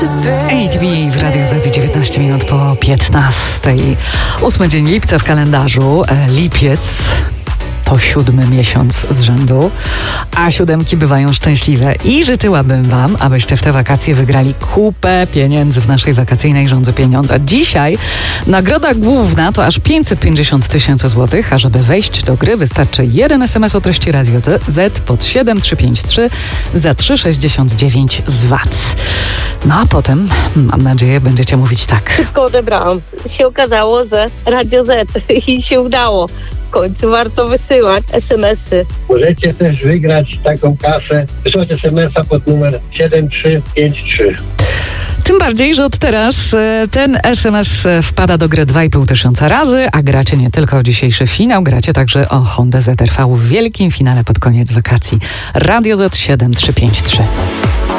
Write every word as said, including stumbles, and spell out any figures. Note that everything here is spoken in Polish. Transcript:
A T V w Radiu Z, dziewiętnaście minut po piętnastej. Ósmy dzień lipca w kalendarzu. Lipiec to siódmy miesiąc z rzędu, a siódemki bywają szczęśliwe. I życzyłabym wam, abyście w te wakacje wygrali kupę pieniędzy w naszej wakacyjnej rządze pieniądza. Dzisiaj nagroda główna to aż pięćset pięćdziesiąt tysięcy złotych, a żeby wejść do gry wystarczy jeden es em es o treści Radio Z pod siedem trzy pięć trzy za trzy sześćdziesiąt dziewięć z V A T. No a potem, mam nadzieję, będziecie mówić tak. Wszystko odebrałam. Się okazało, że Radio Z i się udało. W końcu warto wysyłać es em esy. Możecie też wygrać taką kasę. Wysłać es emesa pod numer siedem trzy pięć trzy. Tym bardziej, że od teraz ten es em es wpada do gry dwa i pół tysiąca razy, a gracie nie tylko o dzisiejszy finał, gracie także o Hondę Z R V w wielkim finale pod koniec wakacji. Radio Z siedem trzy pięć trzy.